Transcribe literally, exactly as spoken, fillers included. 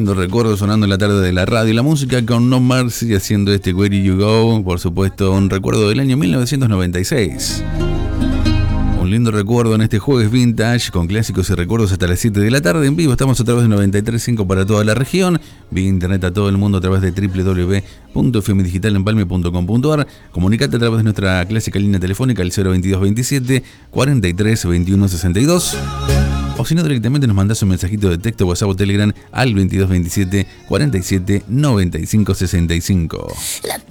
lindo recuerdo sonando en la tarde de la radio y la música con No Mercy haciendo este Where You Go, por supuesto un recuerdo del año mil novecientos noventa y seis. Un lindo recuerdo en este jueves vintage con clásicos y recuerdos hasta las siete de la tarde en vivo. Estamos a través de noventa y tres punto cinco para toda la región, vía internet a todo el mundo a través de doble u doble u doble u punto f m digital empalme punto com punto a r. Comunicate a través de nuestra clásica línea telefónica al cero veintidós veintisiete cuarenta y tres veintiuno sesenta y dos. O si no, directamente nos mandás un mensajito de texto, WhatsApp o Telegram al veintidós veintisiete cuarenta y siete noventa y cinco sesenta y cinco.